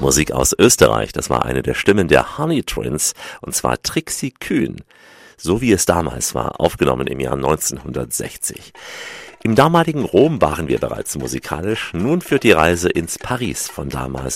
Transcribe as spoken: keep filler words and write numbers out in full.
Musik aus Österreich. Das war eine der Stimmen der Honey Twins, und zwar Trixie Kühn. So wie es damals war, aufgenommen im Jahr neunzehnhundertsechzig. Im damaligen Rom waren wir bereits musikalisch. Nun führt die Reise ins Paris von damals